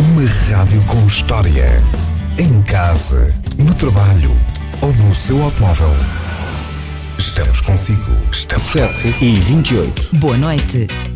Uma rádio com história. Em casa, no trabalho ou no seu automóvel. Estamos consigo. 7h28. Boa noite.